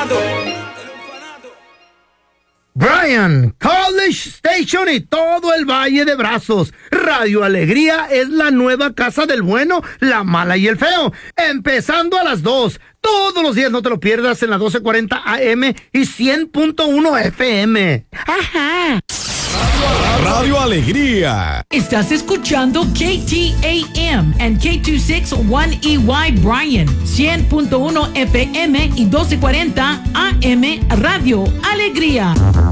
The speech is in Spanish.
Bryan, College Station y todo el Valle de Brazos. Radio Alegría es la nueva casa del bueno, la mala y el feo. Empezando a las 2. Todos los días, no te lo pierdas, en la 1240 AM y 100.1 FM. Ajá. Radio Alegría. Estás escuchando KTAM and K261EY Bryan, 100.1 FM y 1240 AM Radio Alegría.